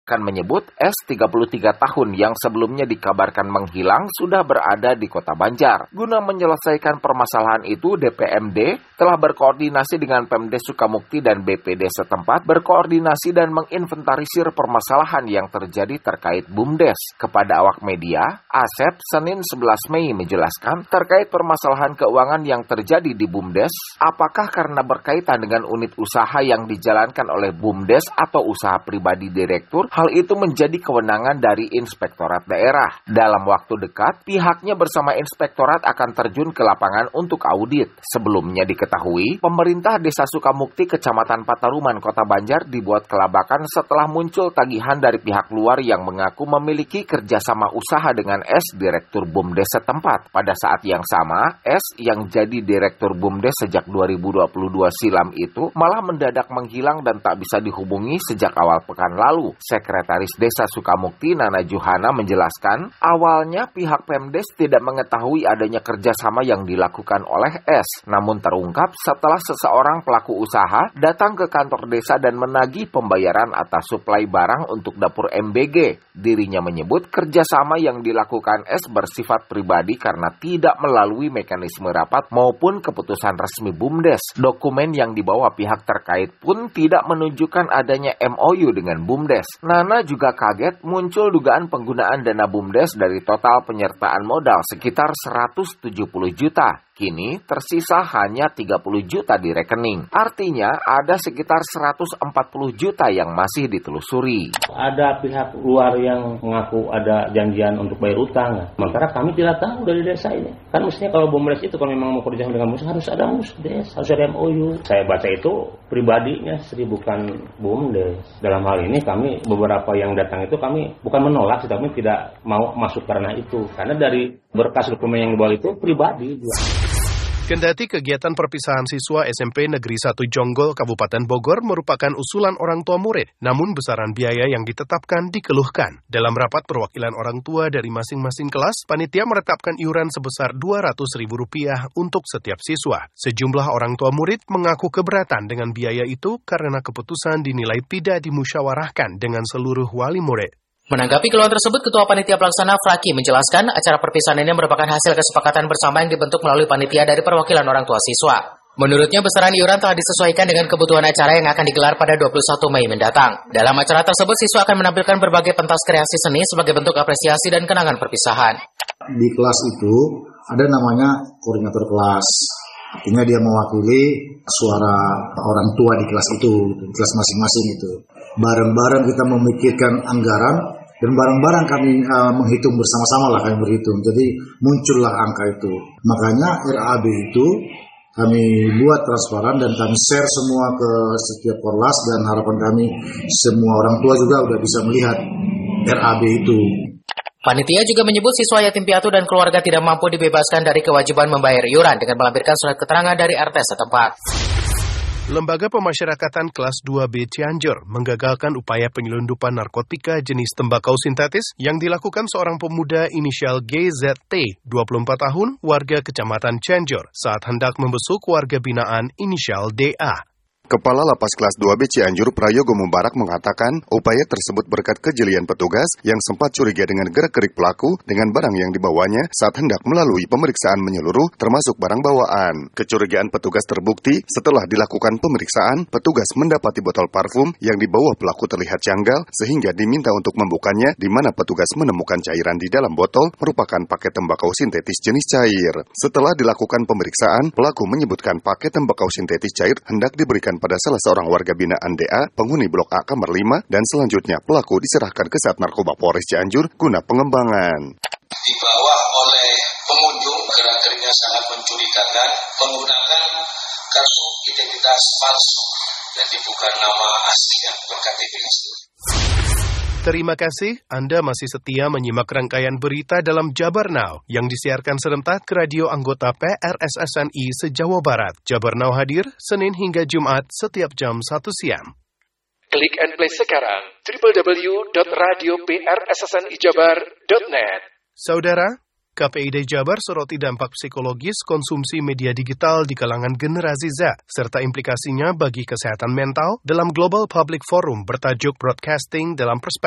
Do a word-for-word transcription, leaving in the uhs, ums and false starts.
bahkan menyebut S tiga puluh tiga tahun yang sebelumnya dikabarkan menghilang sudah berada di Kota Banjar. Guna menyelesaikan permasalahan itu, D P M D telah berkoordinasi dengan Pemdes Sukabumi dan B P D setempat berkoordinasi dan menginventarisir permasalahan yang terjadi terkait BUMDes. Kepada awak media, Asep Senin sebelas Mei menjelaskan terkait permasalahan keuangan yang terjadi di BUMDes, apakah karena berkaitan dengan unit usaha yang dijalankan oleh BUMDes atau usaha pribadi direktur, hal itu menjadi kewenangan dari Inspektorat Daerah. Dalam waktu dekat, pihaknya bersama Inspektorat akan terjun ke lapangan untuk audit. Sebelumnya diketahui, pemerintah Desa Sukamukti, Kecamatan Pataruman, Kota Banjar dibuat kelabakan setelah muncul tagihan dari pihak luar yang mengaku memiliki kerjasama usaha dengan S Direktur BUMDes setempat. Pada saat yang sama, S yang jadi Direktur BUMDes sejak dua ribu dua puluh dua silam itu malah mendadak menghilang dan tak bisa dihubungi sejak awal pekan lalu. Sekretaris Desa Sukamukti Nana Juhana menjelaskan, awalnya pihak Pemdes tidak mengetahui adanya kerjasama yang dilakukan oleh S. Namun terungkap setelah seseorang pelaku usaha datang ke kantor desa dan menagih pembayaran atas suplai barang untuk dapur M B G. Dirinya menyebut kerjasama yang dilakukan S bersifat pribadi karena tidak melalui mekanisme rapat maupun keputusan resmi BUMDes. Dokumen yang dibawa pihak terkait pun tidak menunjukkan adanya M O U dengan BUMDes. Nana juga kaget muncul dugaan penggunaan dana BUMDes dari total penyertaan modal sekitar seratus tujuh puluh juta. Kini tersisa hanya tiga puluh juta di rekening. Artinya ada sekitar seratus empat puluh juta yang masih ditelusuri. Ada pihak luar yang mengaku ada janjian untuk bayar utang. Sementara kami tidak tahu dari desa ini. Kan mestinya kalau BUMDes itu kalau memang mau kerjasama dengan musdes harus ada musdes, harus ada M O U. Saya baca itu pribadinya Sri bukan BUMDes. Dalam hal ini kami beberapa yang datang itu kami bukan menolak, tapi tidak mau masuk karena itu. Karena dari berkas dokumen yang dibawa itu pribadi juga. Kendati kegiatan perpisahan siswa S M P Negeri satu Jonggol, Kabupaten Bogor merupakan usulan orang tua murid, namun besaran biaya yang ditetapkan dikeluhkan. Dalam rapat perwakilan orang tua dari masing-masing kelas, panitia menetapkan iuran sebesar dua ratus ribu rupiah untuk setiap siswa. Sejumlah orang tua murid mengaku keberatan dengan biaya itu karena keputusan dinilai tidak dimusyawarahkan dengan seluruh wali murid. Menanggapi keluhan tersebut, Ketua Panitia Pelaksana Fraki menjelaskan acara perpisahan ini merupakan hasil kesepakatan bersama yang dibentuk melalui panitia dari perwakilan orang tua siswa. Menurutnya, besaran iuran telah disesuaikan dengan kebutuhan acara yang akan digelar pada dua puluh satu Mei mendatang. Dalam acara tersebut, siswa akan menampilkan berbagai pentas kreasi seni sebagai bentuk apresiasi dan kenangan perpisahan. Di kelas itu ada namanya koordinator kelas. Artinya dia mewakili suara orang tua di kelas itu, di kelas masing-masing itu. Bareng-bareng kita memikirkan anggaran dan bareng-bareng kami uh, menghitung bersama-sama lah kami berhitung. Jadi muncullah angka itu. Makanya R A B itu kami buat transparan dan kami share semua ke setiap kelas dan harapan kami semua orang tua juga udah bisa melihat R A B itu. Panitia juga menyebut siswa yatim piatu dan keluarga tidak mampu dibebaskan dari kewajiban membayar iuran dengan melampirkan surat keterangan dari R T setempat. Lembaga Pemasyarakatan Kelas dua B Cianjur menggagalkan upaya penyelundupan narkotika jenis tembakau sintetis yang dilakukan seorang pemuda inisial G Z T, dua puluh empat tahun, warga Kecamatan Cianjur, saat hendak membesuk warga binaan inisial D A. Kepala Lapas Kelas dua B Cianjur Prayogo Mubarak mengatakan upaya tersebut berkat kejelian petugas yang sempat curiga dengan gerak-gerik pelaku dengan barang yang dibawanya saat hendak melalui pemeriksaan menyeluruh termasuk barang bawaan. Kecurigaan petugas terbukti setelah dilakukan pemeriksaan, petugas mendapati botol parfum yang dibawa pelaku terlihat janggal sehingga diminta untuk membukanya, di mana petugas menemukan cairan di dalam botol merupakan paket tembakau sintetis jenis cair. Setelah dilakukan pemeriksaan, pelaku menyebutkan paket tembakau sintetis cair hendak diberikan pada salah seorang warga binaan D A, penghuni Blok A kamar lima, dan selanjutnya pelaku diserahkan ke Sat Narkoba Polres Cianjur guna pengembangan. Dibawa oleh pengunjung, gerak-geriknya sangat mencurigakan, menggunakan kartu identitas palsu, jadi bukan nama asli yang berK T P asli. Terima kasih, Anda masih setia menyimak rangkaian berita dalam Jabar Now yang disiarkan serentak ke radio anggota P R S S N I se-Jawa Barat. Jabar Now hadir Senin hingga Jumat setiap jam satu siang. Klik and play sekarang w w w dot radio p r s s n i jabar dot net. Saudara, K P I D Jabar soroti dampak psikologis konsumsi media digital di kalangan generasi Z, serta implikasinya bagi kesehatan mental dalam Global Public Forum bertajuk Broadcasting dalam Perspektif